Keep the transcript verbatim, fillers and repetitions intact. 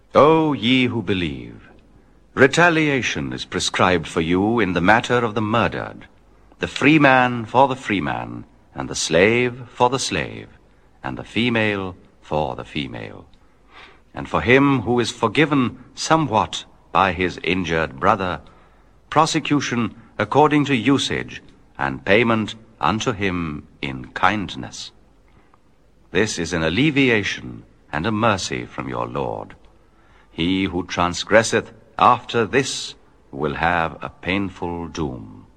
O ye who believe, retaliation is prescribed for you in the matter of the murdered, the free man for the free man, and the slave for the slave, and the female for the female. And for him who is forgiven somewhat by his injured brother, prosecution according to usage, and payment unto him in kindness. This is an alleviation and a mercy from your Lord. He who transgresseth after this will have a painful doom.